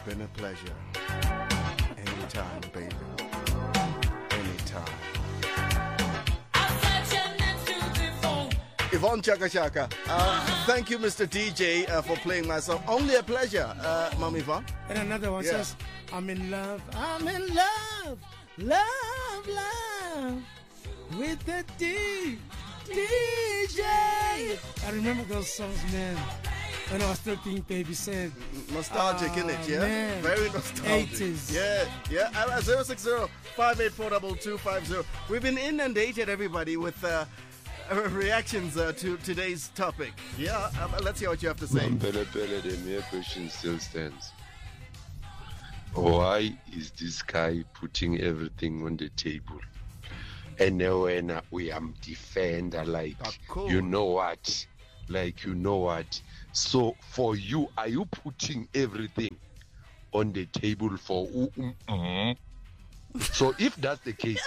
been a pleasure. Anytime, baby. Anytime. Yvonne Chaka Chaka. Thank you, Mr. DJ, for playing my song. Only a pleasure, Mom Yvonne. And another one says, I'm in love, love with the DJ. I remember those songs, man. When I was still being babysat. Nostalgic, innit? Yeah, man. Very nostalgic. 80s. Yeah. 060-584-2250. We've been inundated, everybody, with reactions to today's topic. Yeah, let's hear what you have to say. The mere question still stands. Why is this guy putting everything on the table? And when we am defender, like, cool. you know what? So for you, are you putting everything on the table for So if that's the case,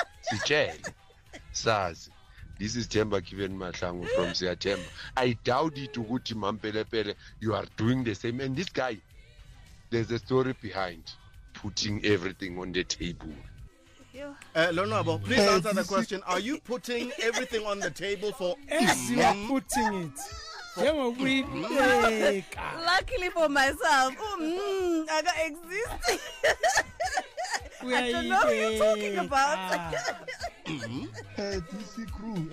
Saz, this is Temba Kiven Mahlangu from Siatemba. I doubt it to go to Mampelepele. You are doing the same. And this guy, there's a story behind putting everything on the table. Lonabo, please answer the question. Are you putting everything on the table for As you are putting it. Luckily for myself, I got existing. I don't know what you're talking about. DC crew,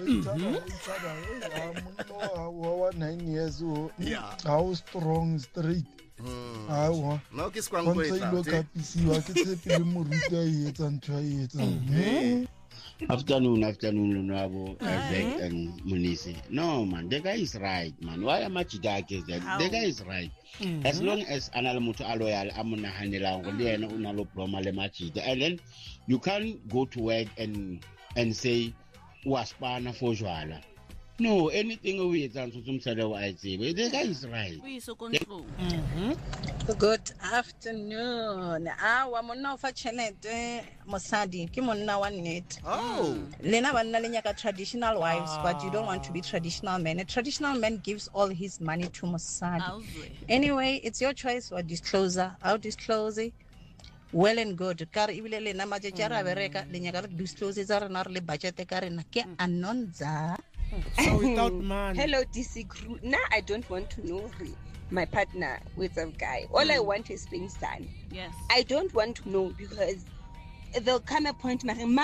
9 years old. Yeah. How strong, straight. No, kiss Once I look up, see what it's a Muruta and try it. Afternoon, Nabo, and Munisi. No, man, the guy is right, man. Why am I dark is that? The guy is right. As long as Analamuto Aloyal, Amuna Hanela, Unalo Promale Machi, and then you can't go to work and say, Waspana for Joala. No, anything we done to some sort of I say, but the guy is right. We so control. Good afternoon. Wamona fa chelete Mosadi. Kimona one net. Oh. Lena wanalinyaka traditional wives, but you don't want to be traditional men. A traditional man gives all his money to Mosadi. Anyway, it's your choice or disclosure. I'll disclose it. Well and good. Kar ibile na majejara bereka linyaka disclose zara na le budget kare na ke anonza. So without money. Hello, DC crew. Now I don't want to know my partner with a guy. All I want is things done. Yes. I don't want to know because there'll come a point so based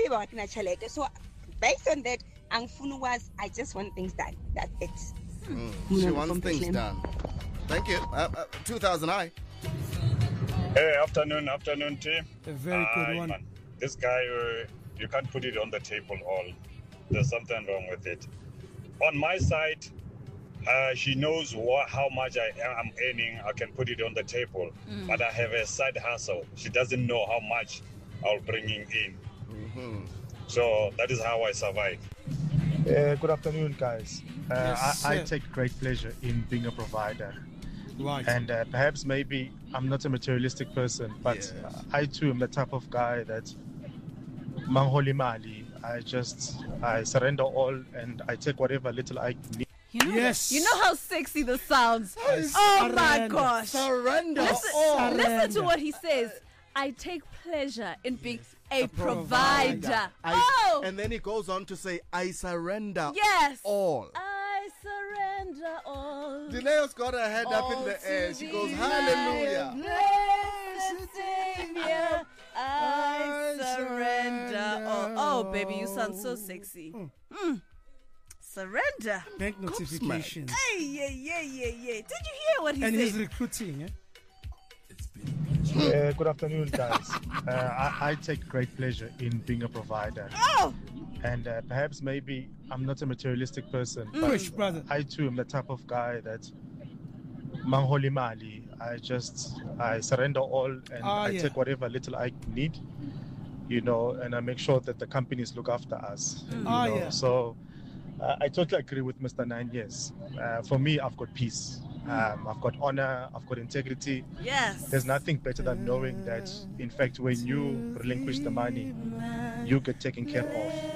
on that, I just want things done. That's it. She wants things done. Thank you. 2000 Hey, afternoon team. A very good one. Man. This guy, you can't put it on the table all. There's something wrong with it. On my side, she knows how much I am earning. I can put it on the table. But I have a side hustle. She doesn't know how much I'll bring in. So that is how I survive. Good afternoon, guys. Yes, I take great pleasure in being a provider. Right. And perhaps maybe I'm not a materialistic person, but I too am the type of guy that Mangholi Mali. I surrender all and I take whatever little I need. You know how sexy this sounds. My gosh. Surrender. Listen to what he says. I take pleasure in being a provider. And then he goes on to say, I surrender all. I surrender all. Dileo's got her head up in the air. She goes, hallelujah. Blessed Savior, I surrender all. Oh, baby, you sound so sexy. Surrender. Bank notifications. Hey, yeah. Did you hear what he said? And he's recruiting, Good afternoon, guys. I take great pleasure in being a provider. And perhaps maybe I'm not a materialistic person, but brother. I too am the type of guy that Mangholi Mali. I surrender all and I take whatever little I need, and I make sure that the companies look after us. So I totally agree with Mr. 9 years. For me, I've got peace. I've got honor, I've got integrity. Yes. There's nothing better than knowing that, in fact, when you relinquish the money, you get taken care of.